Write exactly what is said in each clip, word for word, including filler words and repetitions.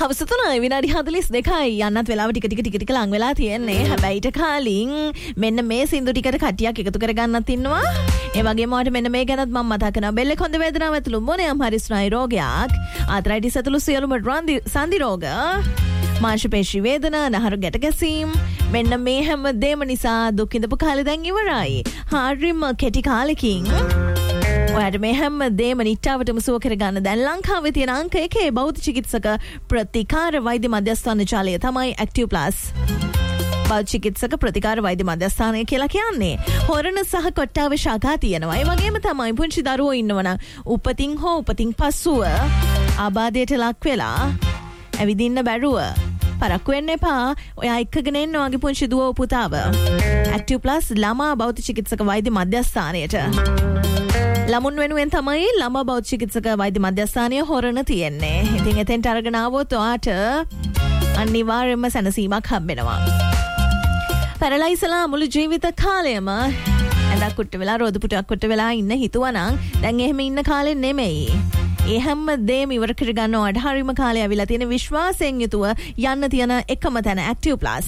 හවස තුනයි විනාඩි හතළිස් දෙකයි යන්නත් වෙලාව ටික ටික ටික ටික ලං වෙලා තියෙන්නේ. හැබැයි ඊට කලින් මෙන්න මේ සින්දු ටිකට කට්ටියක් එකතු කරගන්නත් ඉන්නවා. ඒ වගේම ඔයාලට මෙන්න මේ ගැනත් මම මතක් කරනවා. බෙල්ල කොන්ද වේදනාව ඇතුළු මොනෑම හරි ස්නායු රෝගයක්, ආතරයිටිස් ඇතුළු සියලුම රන්දි සන්ධි රෝග, මාංශපේශී වේදනා, නහර ගැට ගැසීම්, මෙන්න මේ හැම දෙම නිසා දුක් විඳපු කාලේ දැන් ඉවරයි. හරිම කෙටි කාලෙකින් ඔයාට මේ හැම දෙම නිට්ටාවටම සුව කරගන්න දැන් ලංකාවේ තියෙන අංක එකේ බෞද්ධ චිකිත්සක ප්‍රතිකාර වෛද්‍ය මධ්‍යස්ථාන ජාලය තමයි ඇක්ටිව් ප්ලස්. බෞද්ධ චිකිත්සක ප්‍රතිකාර වෛද්‍ය මධ්‍යස්ථානය කියලා කියන්නේ. හොරණ සහ කොට්ටාවේ ශාඛා තියෙනවා. ඒ වගේම තමයි පුංචි දරුවෝ ඉන්නවනම් උපතින් හෝ උපතින් පසුව ආබාධයට ලක් වෙලා ඇවිදින්න බැරුව පරක්කු වෙන්න එපා. ඔයා එක්කගෙන එන්න වගේ පුංචි දුව පුතාව ඇක්ටිව් ප්ලස් ළමා බෞද්ධ චිකිත්සක වෛද්‍ය මධ්‍යස්ථානයට. ළමුන් වෙනුවෙන් තමයි ළමා බෞද්ධ චිකිත්සක වෛද්‍ය මධ්‍යස්ථානය හොරණ තියෙන්නේ. ඉතින් එතෙන්ට අරගෙන ආවොත් ඔයාට අනිවාර්යයෙන්ම සැනසීමක් හම්බෙනවා. පැරලයිස්ලා මුළු ජීවිත කාලයම ඇඳක් කුට්ට වෙලා රෝද පුටුවක් කුට්ට වෙලා ඉන්න හිතුවනම් දැන් එහෙම ඉන්න කාලේ නෙමෙයි. ඒ හැම දෙම ඉවර කරගන්න ඔයාට හරිම කාලය ඇවිල්ලා තියෙන විශ්වාසයෙන් යුතුව යන්න තියෙන එකම තැන ඇක්ටිව් ප්ලස්.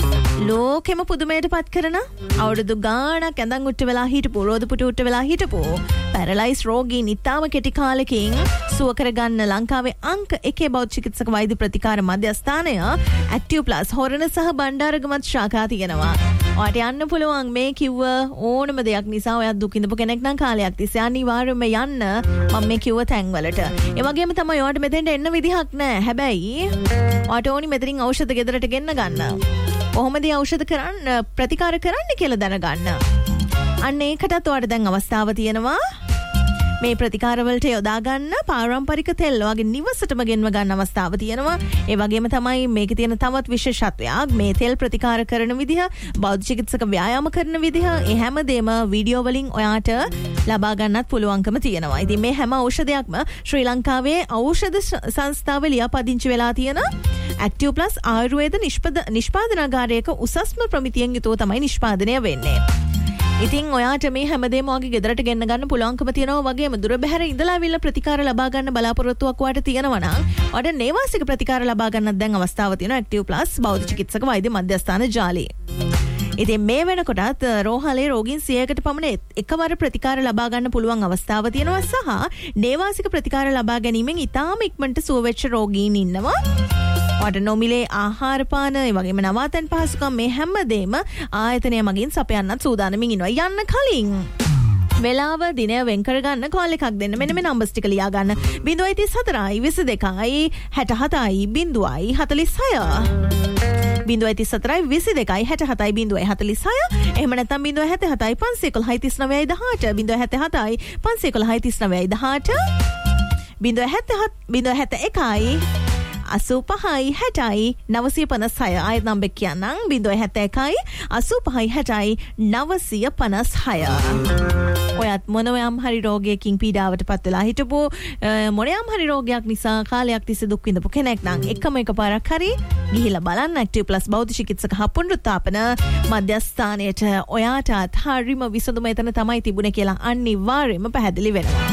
ලෝකෙම පුදුමයට පත් කරන අවුරුදු ගාණක් ඇඳන් උට්ට වෙලා හිටපු රෝද පුටු උට්ට වෙලා හිටපු පැරලයිස් රෝගීන් ඉතාම කෙටි කාලෙකින් සුව කරගන්න ලංකාවේ අංක එකේ බෞද්ධ චිකිත්සක වෛද්‍ය ප්‍රතිකාර මධ්‍යස්ථානය ඇක්ටිව් ප්ලස් හොරණ සහ බණ්ඩාරගමත් ශාඛා තියෙනවා. ඔයාට යන්න පුළුවන් මේ කිව්ව ඕනම දෙයක් නිසා ඔයා දුක් විඳපු කෙනෙක් නම් කාලයක් තිස්සේ අනිවාර්යයෙන්ම යන්න මම මේ කිව්ව තැන්වලට. ඒ වගේම තමයි ඔයාට මෙතෙන්ට එන්න විදිහක් නැහැ. හැබැයි ඔයාට ඕනි මෙතනින් ඖෂධ ගෙදරට ගෙන්න ගන්න. කොහොමද ඖෂධ කරන්න ප්‍රතිකාර කරන්න කියලා දැනගන්න. අන්න ඒකටත් ඔයාට දැන් අවස්ථාව තියෙනවා. මේ ප්‍රතිකාරවලට යොදා ගන්න පාරම්පරික තෙල් වගේ නිවසටම ගෙන්ව ගන්න අවස්ථාව තියෙනවා. ඒ වගේම තමයි මේකේ තියෙන තවත් විශේෂත්වයක් මේ තෙල් ප්‍රතිකාර කරන විදිහ, බෞද්ධ චිකිත්සක ව්‍යායාම කරන විදිහ, ඒ හැමදේම වීඩියෝ වලින් ඔයාට ලබා ගන්නත් පුළුවන්කම තියෙනවා. ඉතින් මේ හැම ඖෂධයක්ම ශ්‍රී ලංකාවේ ඖෂධ සංස්ථාවේ ලියාපදිංචි වෙලා තියෙන ඇක්ටිව් ප්ලස් ආයුර්වේද නිෂ්පාදනාගාරයක උසස්ම ප්‍රමිතියෙන් යුතුව තමයි නිෂ්පාදනය වෙන්නේ. ඉතින් ඔයාට මේ හැමදේම වගේ ගෙදරට ගෙන්න ගන්න පුළුවන්කම තියෙනවා. වගේම දුර බැහැර ඉඳලා අවිල්ලා ප්‍රතිකාර ලබා ගන්න බලාපොරොත්තුවක් ඔයාට තියෙනවා නම් ඔයාට නේවාසික ප්‍රතිකාර ලබා ගන්නත් දැන් අවස්ථාව තියෙනවා ඇක්ටිව් ප්ලස් බෞද්ධ චිකිත්සක වෛද්‍ය මධ්‍යස්ථාන ජාලයේ. ඉතින් මේ වෙනකොටත් රෝහලේ රෝගීන් සියයකට පමණ එකවර ප්‍රතිකාර ලබා ගන්න පුළුවන් අවස්ථාව තියෙනවා සහ නේවාසික ප්‍රතිකාර ලබා ගැනීමෙන් ඉතාම ඉක්මනට සුව වෙච්ච රෝගීන් ඉන්නවා. ඔයාට නොමිලේ ආහාර පාන ඒ වගේම නවාතැන් පහසුකම් මේ හැමදේම ආයතනය මගින් සපයන්නත් සූදානමින් ඉනවා. යන්න කලින් වෙලාව දිනය වෙන් කරගන්න කෝල් එකක් දෙන්න. මෙන්න මේ නම්බර්ස් ටික ලියා ගන්න. ज़ीरो तीन सत्तर बीस දෙකයි හැට හතයි ज़ीरो හතළිස් හය. ज़ीरो तीन सत्तर बीस දෙකයි හැට හතයි ज़ीरो හතළිස් හය. එහෙම නැත්නම් ज़ीरो හත හතයි පන්සිය එකොළහයි තිස් නවයයි දහඅට. ज़ीरो හත හතයි පන්සිය එකොළහයි තිස් නවයයි දහඅට. ज़ीरो හත ज़ीरो හත එකයි අසූ පහයි හැටයි නවසිය පනස් හය. ආයෙත් නම්බර් කියන්නම්. ज़ीरो හත එකයි අසූ පහයි හැටයි නවසිය පනස් හය. ඔයත් මොනවයම් හරි රෝගයකින් පීඩාවට පත් වෙලා හිටපු මොනයම් හරි රෝගයක් නිසා කාලයක් තිස්සේ දුක් විඳපු කෙනෙක් නම් එකම එකපාරක් හරි ගිහිල්ලා බලන්න ඇක්ටිව් ප්ලස් බෞද්ධ චිකිත්සක පුනරුත්ථාපන මධ්‍යස්ථානයට. ඔයාටත් හරිම විසඳුම එතන තමයි තිබුණේ කියලා අනිවාර්යයෙන්ම පැහැදිලි වෙනවා.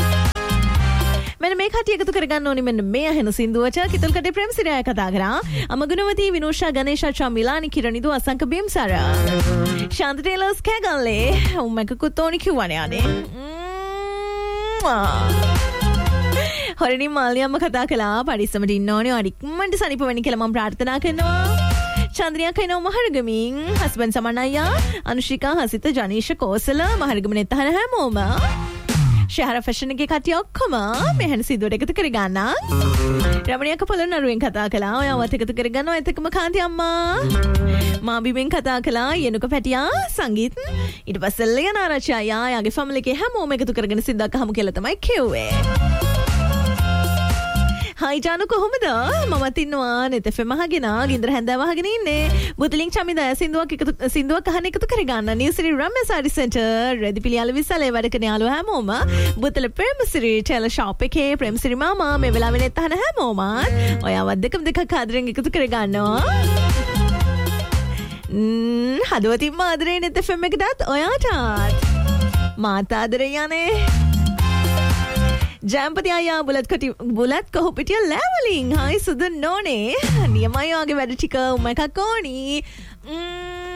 මෙන්න මේ කටි එකතු කරගන්න ඕනි මෙන්න මේ අහෙන සින්දුවට. කිතුල්කඩේ ප්‍රේමසිරි අය කතා කරා. අමගුණවතී විනෝෂා ගණේෂා චමිලානි කිරණිදු අසංක බිම්සර ශාන්ත ටේලර්ස් කැගල්ලේ උම්මක කුතෝනි කිව්වනේ අනේ. හොරණි මාලියම්ම කතා කළා. පරිස්සමට ඉන්න ඕනේ. අරික්මන්ට සනිප වෙන්න කියලා මම ප්‍රාර්ථනා කරනවා. චන්ද්‍රියා කයිනෝ මහරගමින් හස්බන්ඩ් සමනයියා අනුෂිකා හසිත ජනීෂ කෝසල මහරගම නෙත්තහන හැමෝම ශහර ෆැෂන් එකේ කට්ටිය ඔක්කොම මෙහෙන සිදුවට එකතු කරගන්න. රමණියක පොළොන්නරුවෙන් කතා කළා. ඔයාවත් එකතු කරගන්නවා. එතකම කාන්ති අම්මා මාබිමෙන් කතා කළා. යනුක පැටියා සංගීත් ඊට පස්සේ ලියනාරාචි අයියා යාගේ ෆැමිලි එකේ හැමෝම එකතු කරගෙන සිද්දක් අහමු කියලා තමයි කිව්වේ. හයි ජානු කොහොමද? මමත් ඉන්නවා නෙත් එෆ් එම් අහගෙන ගින්දර හැන්දෑව අහගෙන ඉන්නේ. බුතලින් චමිදා සින්දුවක් එකතු සින්දුවක් අහන්න එකතු කරගන්න. නිව්සිරි රම්මසාරි සෙන්ටර් රෙදිපිලි යාළු විසලේ වැඩ කරන යාළුවෝ හැමෝම බුතල ප්‍රේමසිරි ටෙලර් ෂොප් එකේ ප්‍රේමසිරි මාමා මේ වෙලාවේ නෙත් අහන හැමෝම ඔයාවත් දෙකම දෙකක් ආදරෙන් එකතු කරගන්නවා. ම්ම් හදවතින්ම ආදරේ නෙත් එෆ් එම් එකටත් ඔයාටත් මාත් ආදරේ යන්නේ. ජයම්පති අයියා බුලත් කොටි බුලත් කොහො පිටිය ලැවලින් හයි සුදු නෝනේ නියමයි වගේ වැඩ ටික උම එකක් ඕනි